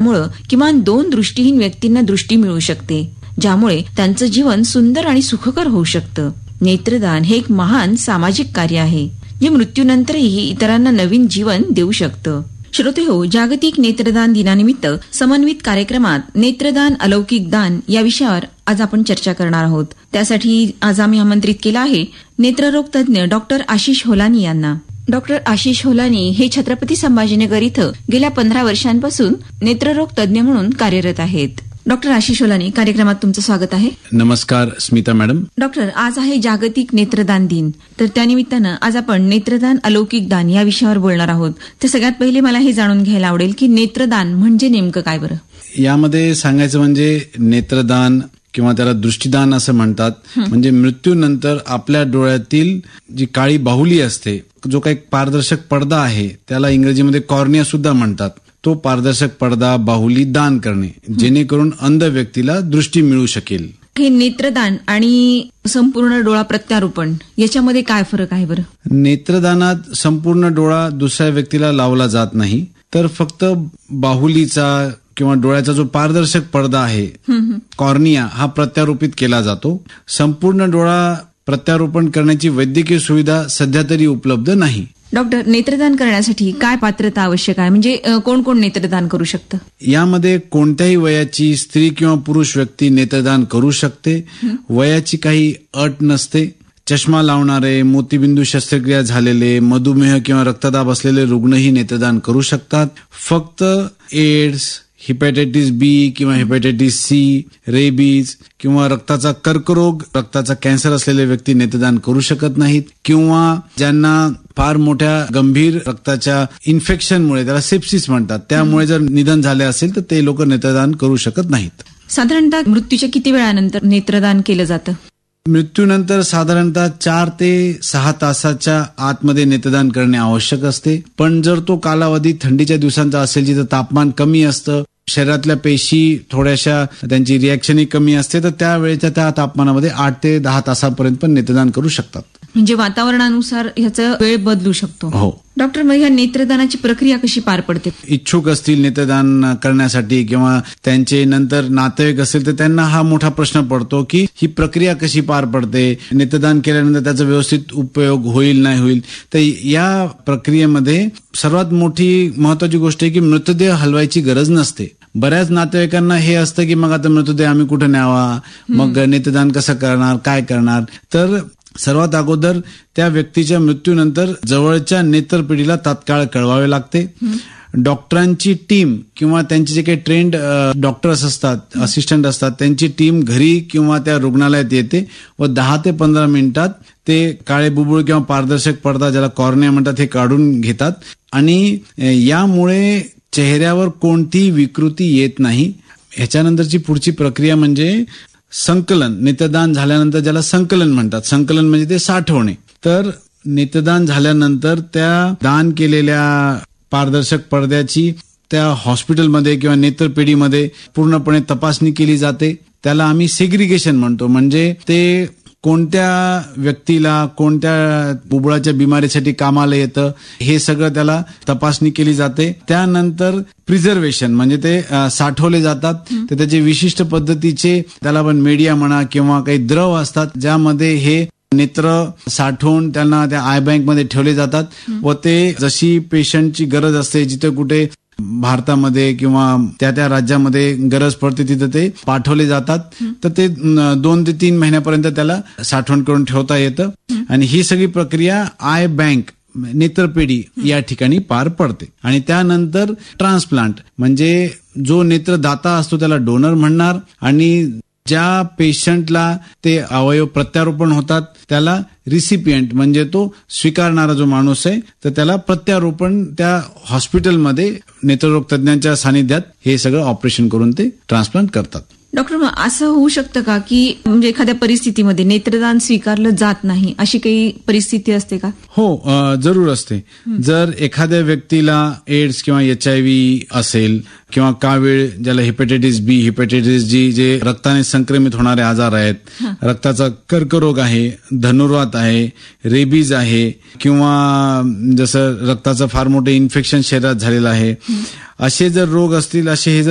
मुळे किमान 2 दृष्टीहीन व्यक्तींना दृष्टी मिळू शकते, ज्यामुळे त्यांचं जीवन सुंदर आणि सुखकर होऊ शकतं. नेत्रदान हे एक महान सामाजिक कार्य आहे, जे मृत्यूनंतरही इतरांना नवीन जीवन देऊ शकतं. श्रोतेहो, जागतिक नेत्रदान दिनानिमित्त समन्वित कार्यक्रमात नेत्रदान अलौकिक दान या विषयावर आज आपण चर्चा करणार आहोत. त्यासाठी आज आम्ही आमंत्रित केलं आहे नेत्ररोग तज्ज्ञ डॉक्टर आशिष होलानी यांना. डॉक्टर आशिष होलानी हे छत्रपती संभाजीनगर इथं गेल्या 15 वर्षांपासून नेत्ररोग तज्ज्ञ म्हणून कार्यरत आहेत. डॉक्टर आशिष होलानी, कार्यक्रमात तुमचं स्वागत आहे. नमस्कार स्मिता मॅडम. डॉक्टर, आज आहे जागतिक नेत्रदान दिन, तर त्यानिमित्तानं आज आपण नेत्रदान अलौकिक दान या विषयावर बोलणार आहोत. तर सगळ्यात पहिले मला हे जाणून घ्यायला आवडेल की नेत्रदान म्हणजे नेमकं काय बरं? यामध्ये सांगायचं म्हणजे नेत्रदान किंवा त्याला दृष्टीदान असं म्हणतात. म्हणजे मृत्यूनंतर आपल्या डोळ्यातील जी काळी बाहुली असते, जो काही पारदर्शक पडदा आहे, त्याला इंग्रजीमध्ये कॉर्निया सुद्धा म्हणतात. तो पारदर्शक पडदा बाहुली दान करणे, जेणेकरून अंध व्यक्तीला दृष्टी मिळू शकेल. हे नेत्रदान आणि संपूर्ण डोळा प्रत्यारोपण याच्यामध्ये काय फरक आहे बरं? नेत्रदानात संपूर्ण डोळा दुसऱ्या व्यक्तीला लावला जात नाही, तर फक्त बाहुलीचा किंवा डोळ्याचा जो पारदर्शक पडदा आहे, कॉर्निया, हा प्रत्यारोपित केला जातो. संपूर्ण डोळा प्रत्यारोपण करण्याची वैद्यकीय सुविधा सध्या तरी उपलब्ध नाही. डॉक्टर, नेत्रदान करण्यासाठी काय पात्रता आवश्यक आहे? म्हणजे कोण कोण नेत्रदान करू शकतं? यामध्ये कोणत्याही वयाची स्त्री किंवा पुरुष व्यक्ती नेत्रदान करू शकते. वयाची काही अट नसते. चष्मा लावणारे, मोतीबिंदू शस्त्रक्रिया झालेले, मधुमेह किंवा रक्तदाब असलेले रुग्णही नेत्रदान करू शकतात. फक्त एड्स, हेपॅटायटिस बी किंवा हेपॅटायटिस सी, रेबीज किंवा रक्ताचा कर्करोग, रक्ताचा कॅन्सर असलेले व्यक्ती नेत्रदान करू शकत नाहीत. किंवा ज्यांना फार मोठ्या गंभीर रक्ताच्या इन्फेक्शनमुळे, त्याला सेप्सिस म्हणतात, त्यामुळे जर निधन झाले असेल तर ते लोक नेत्रदान करू शकत नाहीत. साधारणतः मृत्यूच्या किती वेळानंतर नेत्रदान केलं जातं? मृत्यूनंतर साधारणतः 4 ते 6 तासाच्या आतमध्ये नेत्रदान करणे आवश्यक असते. पण जर तो कालावधी थंडीच्या दिवसांचा असेल, जिथं तापमान कमी असतं, शरीरातल्या पेशी थोड्याशा त्यांची रिॲक्शनही कमी असते, तर त्यावेळेच्या त्या तापमानामध्ये 8 ते 10 तासापर्यंत पण नेत्रदान करू शकतात. म्हणजे वातावरणानुसार ह्याचा वेळ बदलू शकतो. हो. डॉक्टर, मग ह्या नेत्रदानाची प्रक्रिया कशी पार पडते? इच्छुक असतील नेत्रदान करण्यासाठी किंवा त्यांचे नंतर नातेवाईक असेल तर त्यांना हा मोठा प्रश्न पडतो की ही प्रक्रिया कशी पार पडते, नेत्रदान केल्यानंतर त्याचा व्यवस्थित उपयोग होईल नाही होईल. तर या प्रक्रियेमध्ये सर्वात मोठी महत्वाची गोष्ट आहे की मृतदेह हलवायची गरज नसते. बऱ्याच नातेवाईकांना हे असतं की मग आता मृतदेह आम्ही कुठे न्यावा, मग नेत्रदान कसं करणार, काय करणार. तर सर्वात अगोदर त्या व्यक्तीच्या मृत्यूनंतर जवळच्या नेत्रपेढीला तात्काळ कळवावे लागते. डॉक्टरांची टीम किंवा त्यांचे जे काही ट्रेंड डॉक्टर्स असतात, असिस्टंट असतात, त्यांची टीम घरी किंवा त्या रुग्णालयात येते व 10 ते 15 मिनिटात ते काळे बुबुळ किंवा पारदर्शक पडदा, ज्याला कॉर्निया म्हणतात, हे काढून घेतात. आणि यामुळे चेहऱ्यावर कोणतीही विकृती येत नाही. ह्याच्यानंतरची पुढची प्रक्रिया म्हणजे संकलन. नेत्रदान झाल्यानंतर ज्याला संकलन म्हणतात, संकलन म्हणजे ते साठवणे. तर नेत्रदान झाल्यानंतर त्या दान केलेल्या पारदर्शक पडद्याची त्या हॉस्पिटलमध्ये किंवा नेत्रपेढीमध्ये पूर्णपणे तपासणी केली जाते. त्याला आम्ही सेग्रिगेशन म्हणतो. म्हणजे ते कोणत्या व्यक्तीला कोणत्या बुबुळाच्या बिमारीसाठी कामाला येतं हे सगळं त्याला तपासणी केली जाते. त्यानंतर प्रिझर्वेशन म्हणजे ते साठवले जातात. तर त्याचे विशिष्ट पद्धतीचे, त्याला आपण मीडिया म्हणा किंवा काही द्रव असतात, ज्यामध्ये हे नेत्र साठवून त्यांना त्या आय बँकमध्ये ठेवले जातात व ते जशी पेशंटची गरज असते, जिथे कुठे भारतामध्ये किंवा त्या त्या राज्यामध्ये गरज पडते तिथं ते पाठवले जातात. तर ते 2 ते 3 महिन्यापर्यंत त्याला साठवण करून ठेवता येतं. आणि ही सगळी प्रक्रिया आय बँक, नेत्रपेढी या ठिकाणी पार पडते. आणि त्यानंतर ट्रान्सप्लांट म्हणजे जो नेत्रदाता असतो त्याला डोनर म्हणणार, आणि ज्या पेशंटला ते अवयव प्रत्यारोपण होतात त्याला रिसिपियंट म्हणजे तो स्वीकारणारा जो माणूस आहे, तर त्याला प्रत्यारोपण त्या हॉस्पिटलमध्ये नेत्ररोग तज्ञांच्या सानिध्यात हे सगळं ऑपरेशन करून ते ट्रान्सप्लांट करतात. डॉक्टर, मग असं होऊ शकतं का की म्हणजे एखाद्या परिस्थितीमध्ये नेत्रदान स्वीकारलं जात नाही, अशी काही परिस्थिती असते का? हो, जरूर असते. जर एखाद्या व्यक्तीला एड्स किंवा HIV असेल किंवा कावीळ, ज्याला हेपॅटायटिस बी, हेपॅटायटिस जी, जे रक्ताने संक्रमित होणारे आजार आहेत, रक्ताचा कर्करोग आहे, धनुर्वात आहे, रेबीज आहे, किंवा जसं रक्ताचं फार मोठं इन्फेक्शन शरीरात झालेलं आहे, असे जर रोग असतील, असे हे जर